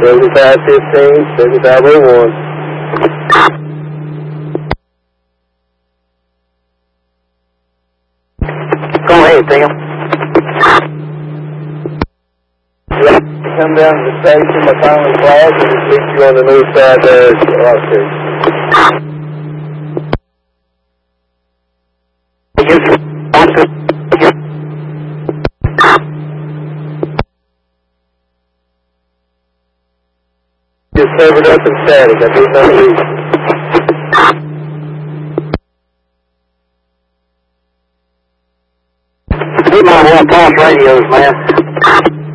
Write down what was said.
7515, 7501. Go ahead, Tim. Yeah, come down to the station, my Conley Plaza, and meet you on the north side there at Rock Street. Just covered up and static. I did not read. We might want to toss radios, man.